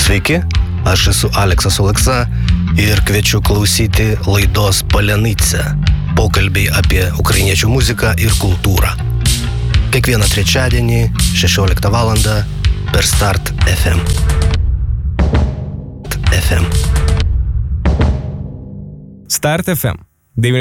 Sveiki, aš esu Aleksas Oleksa ir kviečiu klausyti laidos Palenica. Pokalbiai apie ukrainiečių muziką ir kultūrą. Kiekvieną trečiadienį 16 val. Per Start FM. Start FM.